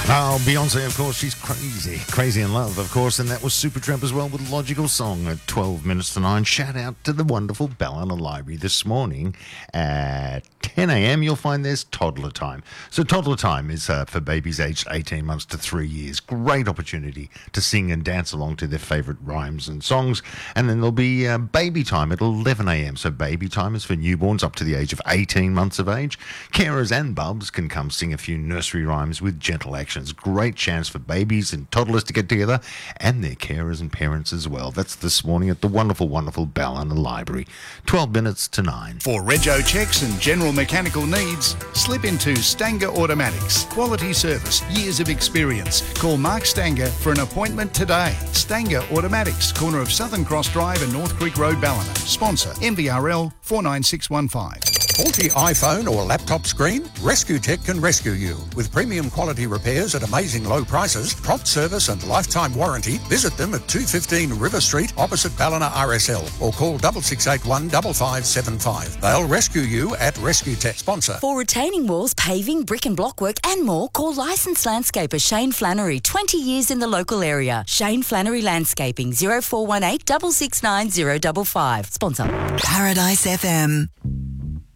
Oh, Beyonce, of course, she's crazy in love, of course, and that was Supertramp as well with Logical Song at 12 minutes to 9. Shout out to the wonderful Ballina Library this morning at 10 a.m. You'll find there's toddler time. So toddler time is for babies aged 18 months to 3 years. Great opportunity to sing and dance along to their favourite rhymes and songs. And then there'll be baby time at 11 a.m. So baby time is for newborns up to the age of 18 months of age. Carers and bubs can come sing a few nursery rhymes with gentle actions. Great chance for babies and toddlers to get together and their carers and parents as well. That's this morning at the wonderful, wonderful Ballina Library. 12 minutes to 9. For rego checks and general mechanical needs, slip into Stanger Automatics. Quality service, years of experience. Call Mark Stanger for an appointment today. Stanger Automatics, corner of Southern Cross Drive and North Creek Road, Ballina. Sponsor MVRL 49615. Faulty iPhone or laptop screen? Rescue Tech can rescue you. With premium quality repairs at amazing low prices, prompt service and lifetime warranty, visit them at 215 River Street opposite Ballina RSL or call 6681 5575. They'll rescue you at Rescue Tech. Sponsor. For retaining walls, paving, brick and block work and more, call licensed landscaper Shane Flannery, 20 years in the local area. Shane Flannery Landscaping, 0418 669 055. Sponsor. Paradise FM.